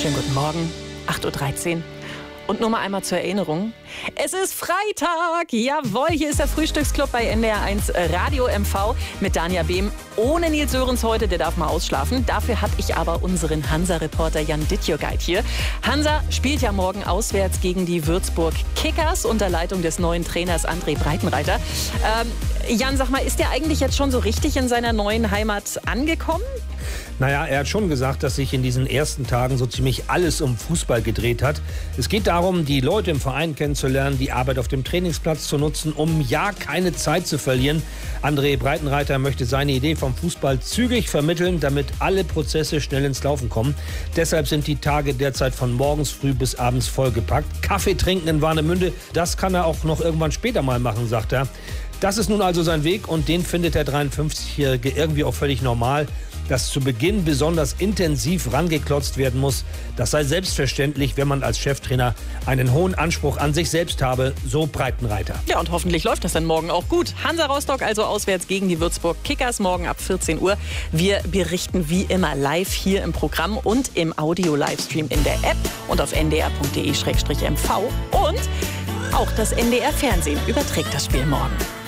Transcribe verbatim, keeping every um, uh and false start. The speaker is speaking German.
Schönen guten Morgen, acht Uhr dreizehn. Und nur mal einmal zur Erinnerung, es ist Freitag, jawohl, hier ist der Frühstücksclub bei N D R eins Radio M V mit Dania Behm. Ohne Nils Sörensen heute, der darf mal ausschlafen. Dafür habe ich aber unseren Hansa-Reporter Jan Dittjerguide hier. Hansa spielt ja morgen auswärts gegen die Würzburg Kickers unter Leitung des neuen Trainers André Breitenreiter. Ähm, Jan, sag mal, ist der eigentlich jetzt schon so richtig in seiner neuen Heimat angekommen? Naja, er hat schon gesagt, dass sich in diesen ersten Tagen so ziemlich alles um Fußball gedreht hat. Es geht darum, die Leute im Verein kennenzulernen, die Arbeit auf dem Trainingsplatz zu nutzen, um ja keine Zeit zu verlieren. André Breitenreiter möchte seine Idee vom Fußball zügig vermitteln, damit alle Prozesse schnell ins Laufen kommen. Deshalb sind die Tage derzeit von morgens früh bis abends vollgepackt. Kaffee trinken in Warnemünde, das kann er auch noch irgendwann später mal machen, sagt er. Das ist nun also sein Weg und den findet der dreiundfünfzigjährige irgendwie auch völlig normal. Dass zu Beginn besonders intensiv rangeklotzt werden muss, das sei selbstverständlich, wenn man als Cheftrainer einen hohen Anspruch an sich selbst habe, so Breitenreiter. Ja, und hoffentlich läuft das dann morgen auch gut. Hansa Rostock also auswärts gegen die Würzburg Kickers morgen ab vierzehn Uhr. Wir berichten wie immer live hier im Programm und im Audio-Livestream in der App und auf n d r punkt d e slash m v. Und auch das N D R Fernsehen überträgt das Spiel morgen.